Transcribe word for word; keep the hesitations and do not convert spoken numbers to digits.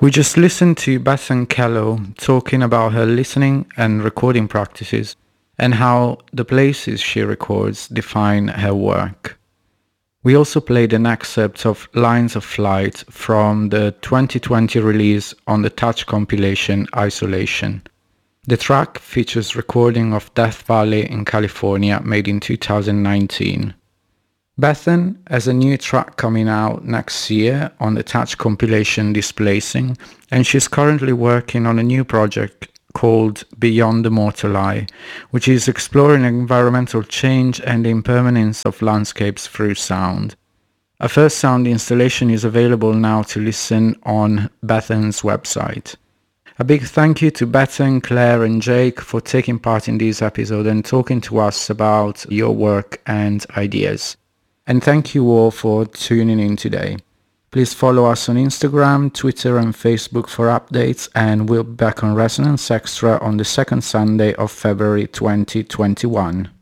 We just listened to Bethan Kello talking about her listening and recording practices and how the places she records define her work. We also played an excerpt of Lines of Flight from the twenty twenty release on the Touch compilation Isolation. The track features recording of Death Valley in California made in two thousand nineteen. Bethan has a new track coming out next year on the Touch compilation Displacing, and she's currently working on a new project called Beyond the Mortal Eye, which is exploring environmental change and the impermanence of landscapes through sound. A first sound installation is available now to listen on Bethan's website. A big thank you to Bethan, Claire and Jake for taking part in this episode and talking to us about your work and ideas. And thank you all for tuning in today. Please follow us on Instagram, Twitter and Facebook for updates, and we'll be back on Resonance Extra on the second Sunday of February twenty twenty-one.